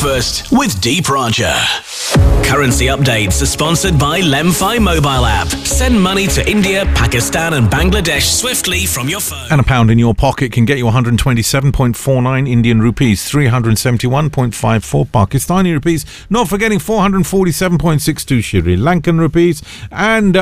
Breakfast with Deep Raja. Currency updates are sponsored by Lemfi mobile app. Send money to India, Pakistan and Bangladesh swiftly from your phone. And £1 in your pocket can get you 127.49 Indian rupees, 371.54 Pakistani rupees, not forgetting 447.62 Sri Lankan rupees and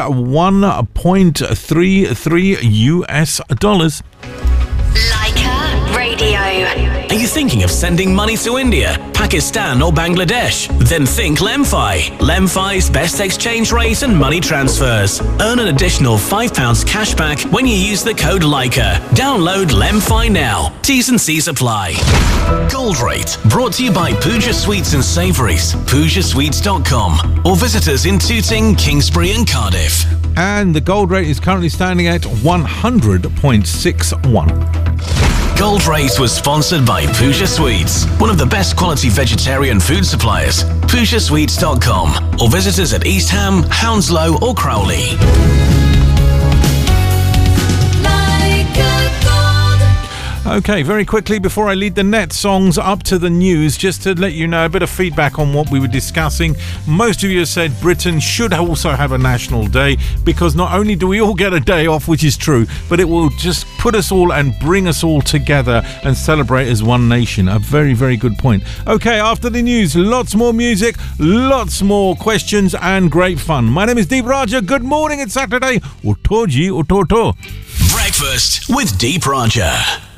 1.33 US dollars. Leica Radio. Are you thinking of sending money to India, Pakistan or Bangladesh? Then think Lemfi. Lemfi's best exchange rate and money transfers. Earn an additional £5 cash back when you use the code Leica. Download Lemfi now. T's and C's apply. Gold Rate, brought to you by Pooja Sweets and Savouries, PoojaSweets.com, or visit us in Tooting, Kingsbury and Cardiff. And the gold rate is currently standing at 100.61. Gold Rate was sponsored by Pooja Sweets, one of the best quality vegetarian food suppliers. PoojaSweets.com, or visit us at East Ham, Hounslow or Crowley. Okay, very quickly before I lead the net songs up to the news, just to let you know a bit of feedback on what we were discussing. Most of you have said Britain should also have a national day, because not only do we all get a day off, which is true, but it will just put us all and bring us all together and celebrate as one nation. A very, very good point. Okay, after the news, lots more music, lots more questions and great fun. My name is Deep Raja. Good morning, it's Saturday. Utoji Utoto. Breakfast with Deep Raja.